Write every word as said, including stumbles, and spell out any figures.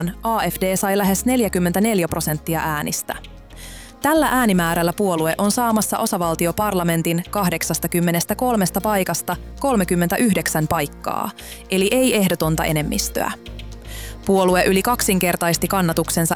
A F D sai lähes neljäkymmentäneljä prosenttia äänistä. Tällä äänimäärällä puolue on saamassa osavaltioparlamentin kahdeksankymmentäkolme paikasta kolmekymmentäyhdeksän paikkaa, eli ei ehdotonta enemmistöä. Puolue yli kaksinkertaisti kannatuksensa